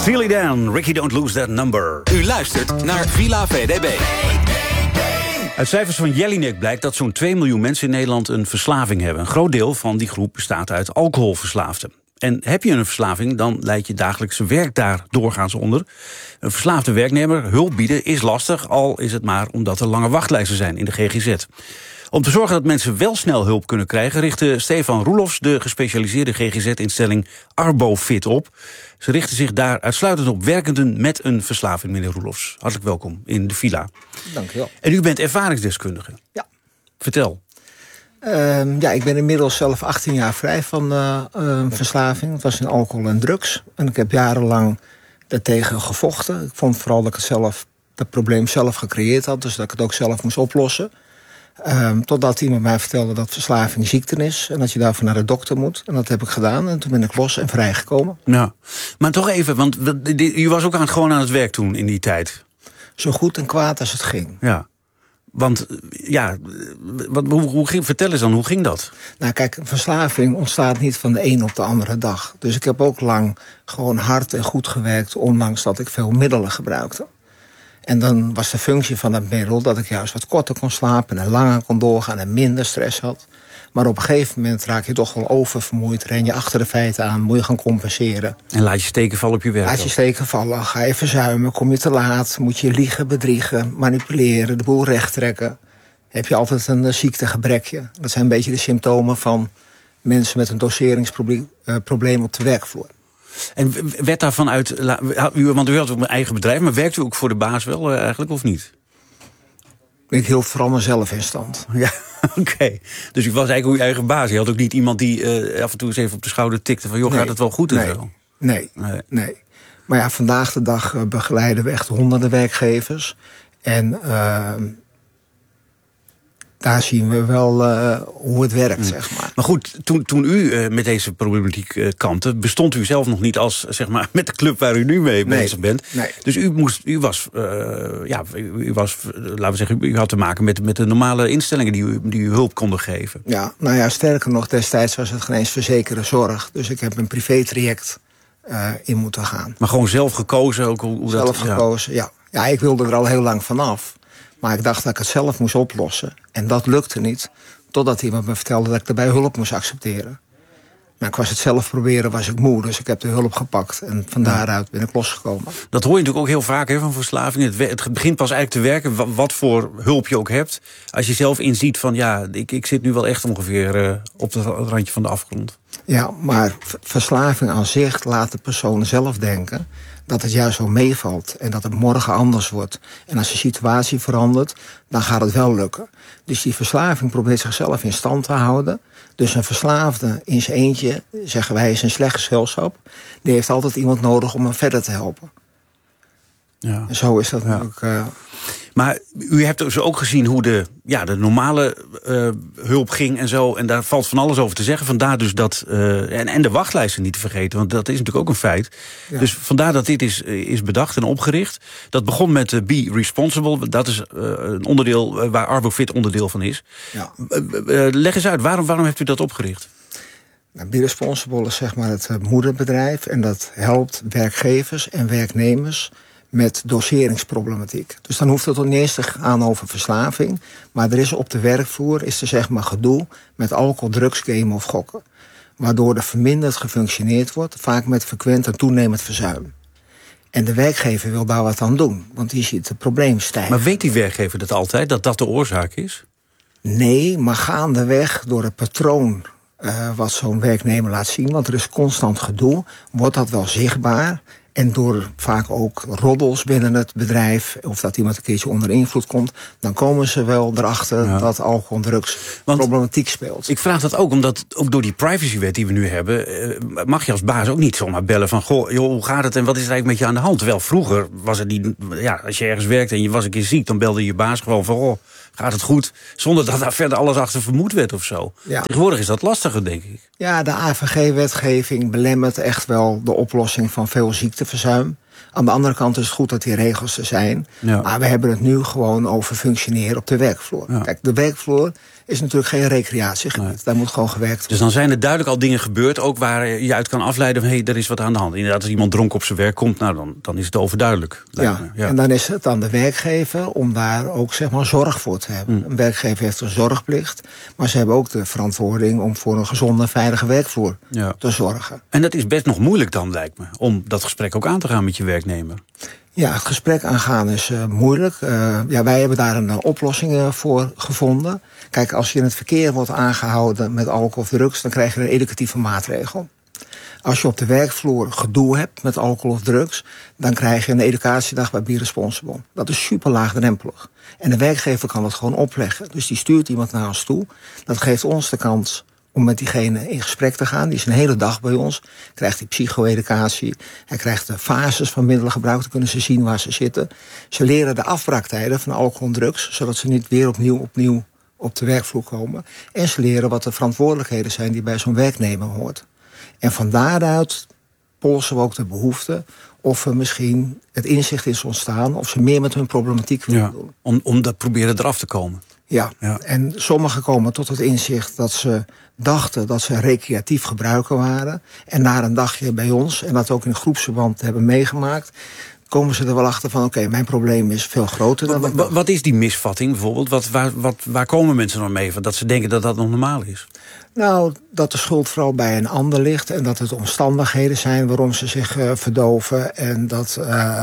Steely Dan, Ricky Don't Lose That Number. U luistert naar Villa VDB. Uit cijfers van Jelinek blijkt dat zo'n 2 miljoen mensen in Nederland een verslaving hebben. Een groot deel van die groep bestaat uit alcoholverslaafden. En heb je een verslaving, dan leidt je dagelijkse werk daar doorgaans onder. Een verslaafde werknemer hulp bieden is lastig, al is het maar omdat er lange wachtlijsten zijn in de GGZ. Om te zorgen dat mensen wel snel hulp kunnen krijgen, richtte Stefan Roelofs de gespecialiseerde GGZ-instelling Arbofit op. Ze richten zich daar uitsluitend op werkenden met een verslaving, meneer Roelofs. Hartelijk welkom in de Villa. Dank u wel. En u bent ervaringsdeskundige. Ja. Vertel. Ik ben inmiddels zelf 18 jaar vrij van verslaving. Het was in alcohol en drugs. En ik heb jarenlang daartegen gevochten. Ik vond vooral dat ik het probleem zelf gecreëerd had. Dus dat ik het ook zelf moest oplossen. Totdat iemand mij vertelde dat verslaving ziekte is. En dat je daarvoor naar de dokter moet. En dat heb ik gedaan. En toen ben ik los en vrijgekomen. Ja. Maar toch even, want u was ook gewoon aan het werk toen in die tijd. Zo goed en kwaad als het ging. Ja. Want, vertel eens dan, hoe ging dat? Nou kijk, een verslaving ontstaat niet van de een op de andere dag. Dus ik heb ook lang gewoon hard en goed gewerkt, ondanks dat ik veel middelen gebruikte. En dan was de functie van dat middel dat ik juist wat korter kon slapen en langer kon doorgaan en minder stress had. Maar op een gegeven moment raak je toch wel oververmoeid, ren je achter de feiten aan, moet je gaan compenseren. En laat je steken vallen op je werk? Laat je steken vallen, ga je verzuimen, kom je te laat, moet je liegen, bedriegen, manipuleren, de boel recht trekken. Heb je altijd een ziektegebrekje. Dat zijn een beetje de symptomen van mensen met een doseringsprobleem op de werkvloer. En werd daar vanuit, want u had ook een eigen bedrijf, maar werkt u ook voor de baas wel eigenlijk of niet? Ik hield vooral mezelf in stand. Ja, oké. Dus u was eigenlijk uw eigen baas. Je had ook niet iemand die af en toe eens even op de schouder tikte van, joh, gaat het wel goed en zo? Nee. Maar ja, vandaag de dag begeleiden we echt honderden werkgevers. En daar zien we wel hoe het werkt, zeg maar. Maar goed, toen u met deze problematiek kampte, bestond u zelf nog niet als, zeg maar, met de club waar u nu mee bezig bent. Nee. Dus u was, laten we zeggen, u had te maken met de normale instellingen die u hulp konden geven. Ja, nou ja, sterker nog, destijds was het geen eens verzekerde zorg. Dus ik heb een privé-traject in moeten gaan. Maar gewoon zelf gekozen? Ook zelf gekozen, ja. Ja, ik wilde er al heel lang vanaf. Maar ik dacht dat ik het zelf moest oplossen. En dat lukte niet. Totdat iemand me vertelde dat ik daarbij hulp moest accepteren. Maar ik was het zelf proberen, was ik moe. Dus ik heb de hulp gepakt. En van daaruit ben ik losgekomen. Dat hoor je natuurlijk ook heel vaak van verslaving. Het begint pas eigenlijk te werken, wat voor hulp je ook hebt. Als je zelf inziet van, ja, ik zit nu wel echt ongeveer op het randje van de afgrond. Ja, maar verslaving aan zich laat de persoon zelf denken dat het juist zo meevalt en dat het morgen anders wordt. En als de situatie verandert, dan gaat het wel lukken. Dus die verslaving probeert zichzelf in stand te houden. Dus een verslaafde in zijn eentje, zeggen wij, is een slecht gezelschap. Die heeft altijd iemand nodig om hem verder te helpen. Ja. En zo is dat natuurlijk. Maar u hebt dus ook gezien hoe de normale hulp ging en zo. En daar valt van alles over te zeggen. Vandaar dus dat. En de wachtlijsten niet te vergeten, want dat is natuurlijk ook een feit. Ja. Dus vandaar dat dit is bedacht en opgericht. Dat begon met Be Responsible. Dat is een onderdeel waar Arbofit onderdeel van is. Ja. Leg eens uit, waarom hebt u dat opgericht? Nou, Be Responsible is zeg maar het moederbedrijf. En dat helpt werkgevers en werknemers met doseringsproblematiek. Dus dan hoeft het ook niet eens te gaan over verslaving. Maar er is op de werkvloer zeg maar gedoe met alcohol, drugs, gamen of gokken. Waardoor er verminderd gefunctioneerd wordt, vaak met frequent en toenemend verzuim. En de werkgever wil daar wat aan doen, want die ziet het probleem stijgen. Maar weet die werkgever dat altijd, dat dat de oorzaak is? Nee, maar gaandeweg door het patroon wat zo'n werknemer laat zien, want er is constant gedoe, wordt dat wel zichtbaar. En door vaak ook roddels binnen het bedrijf, of dat iemand een keertje onder invloed komt, dan komen ze wel erachter dat alcohol en drugs problematiek speelt. Ik vraag dat ook, omdat ook door die privacywet die we nu hebben, mag je als baas ook niet zomaar bellen van, goh, joh, hoe gaat het en wat is er eigenlijk met je aan de hand? Terwijl vroeger was het niet, als je ergens werkte en je was een keer ziek, dan belde je baas gewoon van, goh, gaat het goed? Zonder dat daar verder alles achter vermoed werd of zo. Ja. Tegenwoordig is dat lastiger, denk ik. Ja, de AVG-wetgeving belemmert echt wel de oplossing van veel ziekteverzuim. Aan de andere kant is het goed dat die regels er zijn. Ja. Maar we hebben het nu gewoon over functioneren op de werkvloer. Ja. Kijk, de werkvloer is natuurlijk geen recreatiegebied. Nee. Daar moet gewoon gewerkt worden. Dus dan zijn er duidelijk al dingen gebeurd, ook waar je uit kan afleiden van, er is wat aan de hand. Inderdaad, als iemand dronken op zijn werk komt, nou, dan is het overduidelijk. Ja, en dan is het aan de werkgever om daar ook zeg maar zorg voor te hebben. Een werkgever heeft een zorgplicht, maar ze hebben ook de verantwoording om voor een gezonde, veilige werkvloer te zorgen. En dat is best nog moeilijk dan, lijkt me, om dat gesprek ook aan te gaan met je werknemer. Ja, het gesprek aangaan is moeilijk. Wij hebben daar een oplossing voor gevonden. Kijk, als je in het verkeer wordt aangehouden met alcohol of drugs, dan krijg je een educatieve maatregel. Als je op de werkvloer gedoe hebt met alcohol of drugs, dan krijg je een educatiedag bij Be Responsible. Dat is super laagdrempelig. En de werkgever kan het gewoon opleggen. Dus die stuurt iemand naar ons toe. Dat geeft ons de kans om met diegene in gesprek te gaan. Die is een hele dag bij ons. Krijgt hij psycho-educatie. Hij krijgt de fases van middelengebruik. Dan kunnen ze zien waar ze zitten. Ze leren de afbraaktijden van alcohol en drugs, zodat ze niet weer opnieuw op de werkvloer komen. En ze leren wat de verantwoordelijkheden zijn die bij zo'n werknemer hoort. En van daaruit polsen we ook de behoefte of er misschien het inzicht is ontstaan of ze meer met hun problematiek willen doen. Om dat proberen eraf te komen. Ja, en sommigen komen tot het inzicht dat ze dachten dat ze recreatief gebruiker waren. En na een dagje bij ons, en dat ook in groepsverband hebben meegemaakt, komen ze er wel achter van, oké, mijn probleem is veel groter dan dat. Wat is die misvatting bijvoorbeeld? Waar komen mensen dan mee? Dat ze denken dat dat nog normaal is? Nou, dat de schuld vooral bij een ander ligt en dat het omstandigheden zijn waarom ze zich verdoven en dat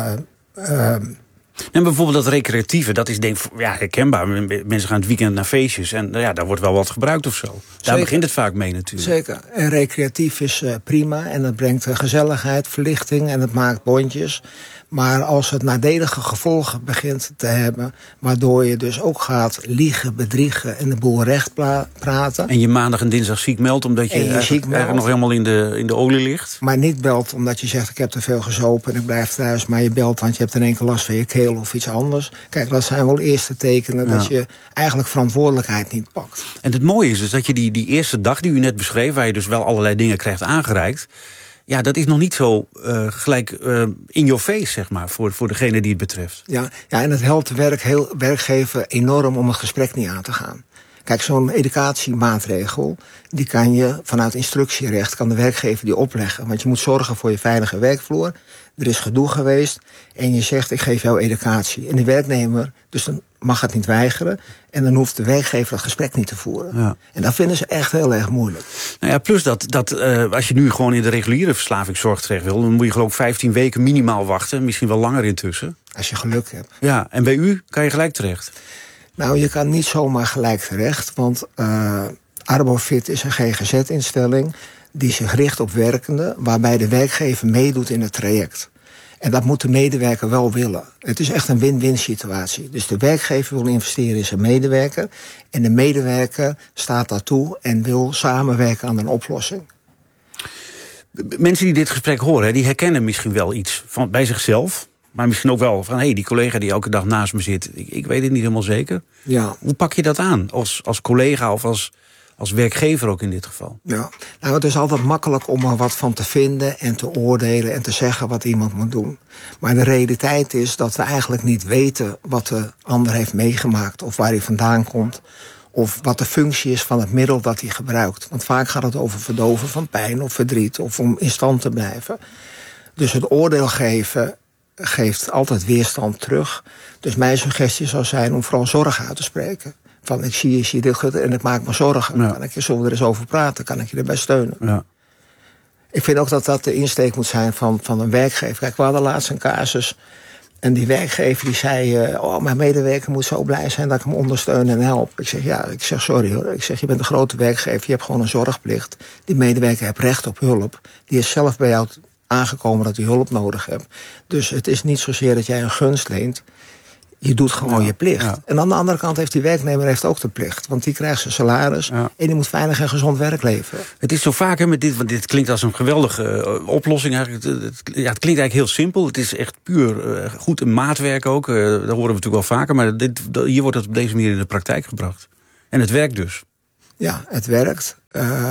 En bijvoorbeeld dat recreatieve, dat is denk ik herkenbaar. Mensen gaan het weekend naar feestjes en daar wordt wel wat gebruikt of zo. Daar begint het vaak mee natuurlijk. Zeker. En recreatief is prima en dat brengt gezelligheid, verlichting en het maakt bondjes. Maar als het nadelige gevolgen begint te hebben, waardoor je dus ook gaat liegen, bedriegen en de boel recht praten. En je maandag en dinsdag ziek meldt omdat je eigenlijk nog helemaal in de olie ligt. Maar niet belt omdat je zegt, ik heb te veel gezopen en ik blijf thuis. Maar je belt want je hebt in één keer last van je keel of iets anders. Kijk, dat zijn wel eerste tekenen dat je eigenlijk verantwoordelijkheid niet pakt. En het mooie is dus dat je die eerste dag die u net beschreef, waar je dus wel allerlei dingen krijgt aangereikt, ja, dat is nog niet zo gelijk in your face, zeg maar, voor degene die het betreft. Ja, en het helpt de werkgever enorm om het gesprek niet aan te gaan. Kijk, zo'n educatiemaatregel, die kan je vanuit instructierecht, kan de werkgever die opleggen. Want je moet zorgen voor je veilige werkvloer. Er is gedoe geweest en je zegt, ik geef jou educatie. En de werknemer, dus dan mag het niet weigeren. En dan hoeft de werkgever dat gesprek niet te voeren. Ja. En dat vinden ze echt heel erg moeilijk. Nou ja, plus dat als je nu gewoon in de reguliere verslavingszorg terecht wil, dan moet je geloof ik 15 weken minimaal wachten. Misschien wel langer intussen. Als je geluk hebt. Ja, en bij u kan je gelijk terecht. Nou, je kan niet zomaar gelijk terecht. Want Arbofit is een GGZ-instelling die zich richt op werkenden, waarbij de werkgever meedoet in het traject. En dat moet de medewerker wel willen. Het is echt een win-win situatie. Dus de werkgever wil investeren in zijn medewerker. En de medewerker staat daartoe en wil samenwerken aan een oplossing. Mensen die dit gesprek horen, die herkennen misschien wel iets bij zichzelf. Maar misschien ook wel van, die collega die elke dag naast me zit, ik weet het niet helemaal zeker. Ja. Hoe pak je dat aan? Als collega of als werkgever ook in dit geval? Ja, nou, het is altijd makkelijk om er wat van te vinden en te oordelen en te zeggen wat iemand moet doen. Maar de realiteit is dat we eigenlijk niet weten wat de ander heeft meegemaakt of waar hij vandaan komt. Of wat de functie is van het middel dat hij gebruikt. Want vaak gaat het over verdoven van pijn of verdriet of om in stand te blijven. Dus het oordeel geven geeft altijd weerstand terug. Dus mijn suggestie zou zijn om vooral zorg uit te spreken. Van ik zie je dit en ik maak me zorgen. Ja. Zullen we er eens over praten? Kan ik je erbij steunen? Ja. Ik vind ook dat dat de insteek moet zijn van een werkgever. Kijk, we hadden laatst een casus. En die werkgever die zei, mijn medewerker moet zo blij zijn dat ik hem ondersteun en help. Ik zeg sorry hoor. Ik zeg, je bent een grote werkgever, je hebt gewoon een zorgplicht. Die medewerker heeft recht op hulp. Die is zelf bij jou aangekomen dat hij hulp nodig hebt. Dus het is niet zozeer dat jij een gunst leent. Je doet gewoon je plicht. Ja. En aan de andere kant heeft die werknemer ook de plicht. Want die krijgt zijn salaris en die moet veilig en gezond werk leveren. Het is zo vaak met dit, want dit klinkt als een geweldige oplossing. Eigenlijk. Het klinkt eigenlijk heel simpel. Het is echt puur goed een maatwerk ook. Dat horen we natuurlijk wel vaker. Maar hier wordt het op deze manier in de praktijk gebracht. En het werkt dus. Ja, het werkt.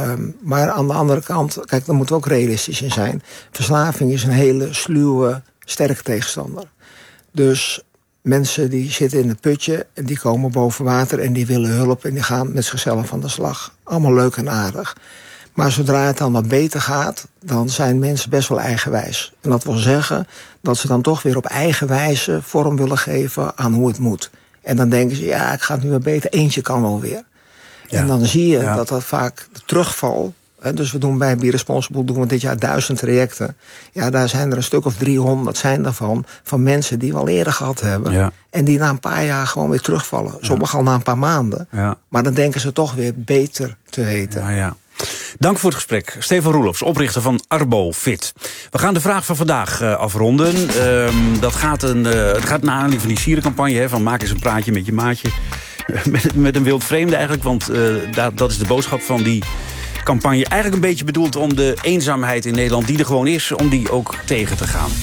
Maar aan de andere kant, kijk, daar moeten we ook realistisch in zijn. Verslaving is een hele sluwe sterke tegenstander. Dus mensen die zitten in het putje en die komen boven water en die willen hulp en die gaan met zichzelf aan de slag. Allemaal leuk en aardig. Maar zodra het dan wat beter gaat, dan zijn mensen best wel eigenwijs. En dat wil zeggen dat ze dan toch weer op eigen wijze vorm willen geven aan hoe het moet. En dan denken ze, ja, ik ga het nu weer beter, eentje kan wel weer. Ja. En dan zie je dat dat vaak de terugval. Dus we doen bij Be Responsible doen we dit jaar 1000 trajecten. Ja, daar zijn er een stuk of 300 zijn daarvan. Van mensen die we al eerder gehad hebben. Ja. En die na een paar jaar gewoon weer terugvallen. Sommigen al na een paar maanden. Ja. Maar dan denken ze toch weer beter te weten. Ja. Dank voor het gesprek. Stefan Roelofs, oprichter van ArboFit. We gaan de vraag van vandaag afronden. Het gaat naar aanleiding van die sierencampagne. Van maak eens een praatje met je maatje. Met een wild vreemde eigenlijk. Want dat is de boodschap van die campagne. Eigenlijk een beetje bedoeld om de eenzaamheid in Nederland die er gewoon is, om die ook tegen te gaan.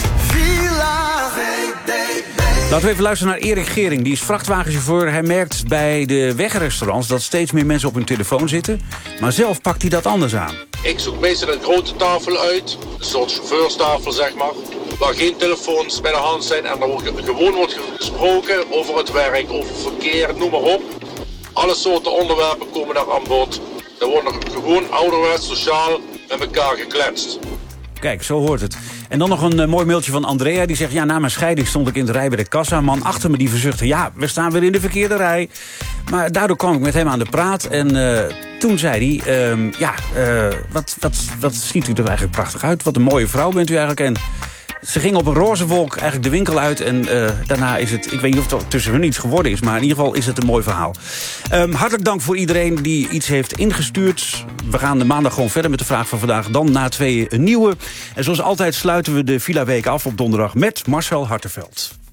Laten we even luisteren naar Erik Gering. Die is vrachtwagenchauffeur. Hij merkt bij de wegrestaurants dat steeds meer mensen op hun telefoon zitten. Maar zelf pakt hij dat anders aan. Ik zoek meestal een grote tafel uit. Een soort chauffeurstafel, zeg maar. Waar geen telefoons bij de hand zijn. En er gewoon wordt gesproken over het werk, over verkeer, noem maar op. Alle soorten onderwerpen komen daar aan bod. Er wordt nog gewoon ouderwets, sociaal met elkaar gekletst. Kijk, zo hoort het. En dan nog een mooi mailtje van Andrea. Die zegt, ja, na mijn scheiding stond ik in de rij bij de kassa. Een man achter me die verzuchtte, ja, we staan weer in de verkeerde rij. Maar daardoor kwam ik met hem aan de praat. En toen zei hij, wat ziet u er eigenlijk prachtig uit. Wat een mooie vrouw bent u eigenlijk. En ze ging op een roze wolk eigenlijk de winkel uit. En daarna is het, ik weet niet of het tussen hun iets geworden is, maar in ieder geval is het een mooi verhaal. Hartelijk dank voor iedereen die iets heeft ingestuurd. We gaan de maandag gewoon verder met de vraag van vandaag. Dan na 2 een nieuwe. En zoals altijd sluiten we de Villa Week af op donderdag met Marcel Hartenveld.